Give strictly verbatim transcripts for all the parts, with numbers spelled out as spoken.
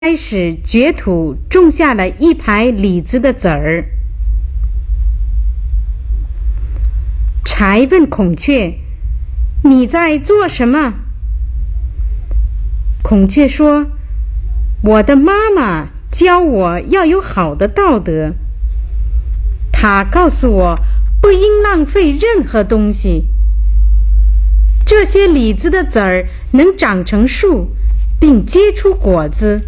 开始掘土种下了一排李子的籽儿。柴问孔雀：“你在做什么？”孔雀说：“我的妈妈教我要有好的道德，她告诉我不应浪费任何东西。这些李子的籽儿能长成树，并结出果子。”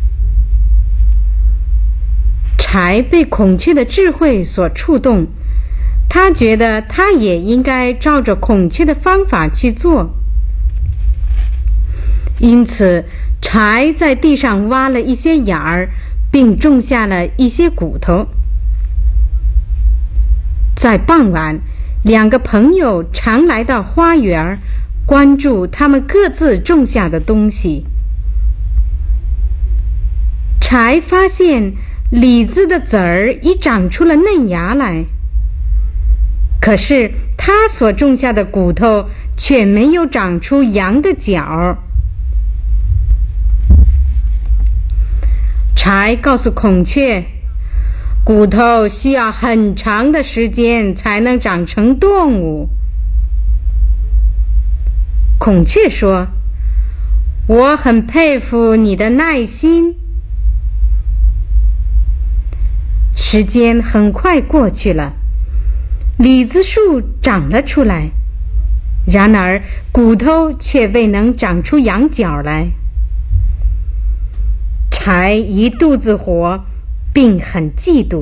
柴被孔雀的智慧所触动，他觉得他也应该照着孔雀的方法去做。因此，柴在地上挖了一些眼儿，并种下了一些骨头。在傍晚，两个朋友常来到花园，关注他们各自种下的东西。柴发现李子的籽儿已长出了嫩芽来，可是他所种下的骨头却没有长出羊的角。柴告诉孔雀，骨头需要很长的时间才能长成动物。孔雀说：“我很佩服你的耐心。”时间很快过去了，李子树长了出来，然而骨头却未能长出羊角来。柴一肚子火，并很嫉妒。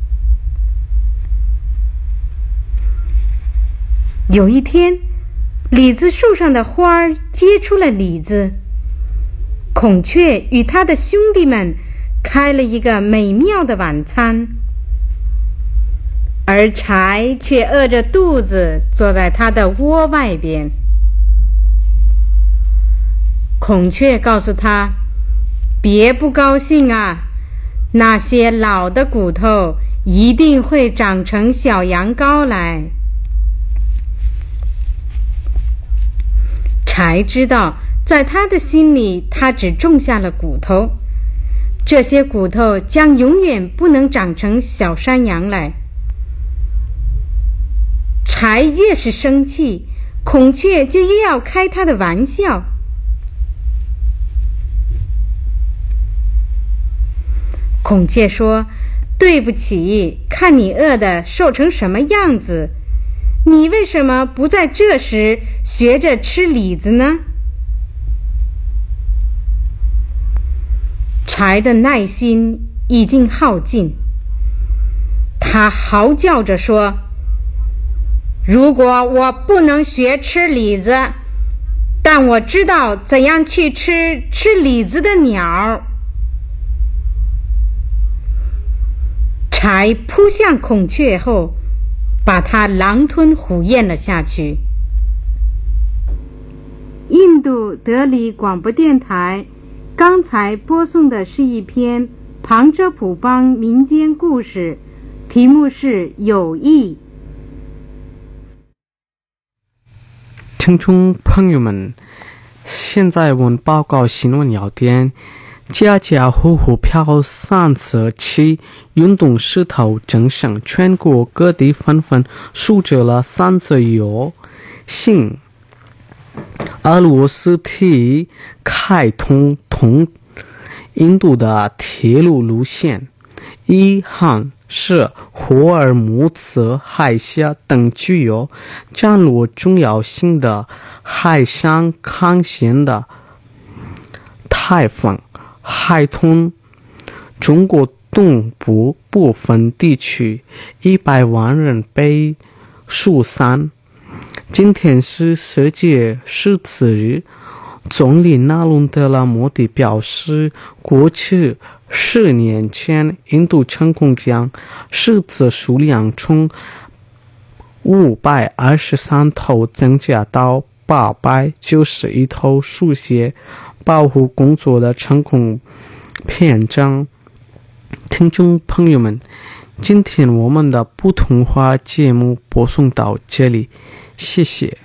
有一天，李子树上的花儿结出了李子，孔雀与他的兄弟们开了一个美妙的晚餐，而柴却饿着肚子坐在他的窝外边。孔雀告诉他：“别不高兴啊，那些老的骨头一定会长成小羊羔来。”柴知道，在他的心里，他只种下了骨头，这些骨头将永远不能长成小山羊来。柴越是生气，孔雀就越要开他的玩笑。孔雀说：“对不起，看你饿得瘦成什么样子，你为什么不在这时学着吃李子呢？”柴的耐心已经耗尽，他嚎叫着说：“如果我不能学吃李子，但我知道怎样去吃吃李子的鸟。”柴扑向孔雀后，把它狼吞虎咽了下去。印度德里广播电台刚才播送的是一篇旁遮普邦民间故事，题目是《友谊》。 听众朋友们，现在我们报告新闻要点。家家户户票三次起运动势头正盛，全国各地纷纷诉着了三次游行。俄罗斯提开通通印度的铁路路线，遗憾是霍尔木兹海峡等具有战略重要性的海上航线的台风海通中国东部部分地区一百万人被疏散。今天是世界诗词日，总理纳伦德拉莫迪表示，过去十年前，印度成功将狮子数量从五百二十三头增加到八百九十一头，书写保护工作的成功篇章。听众朋友们，今天我们的普通话节目播送到这里，谢谢。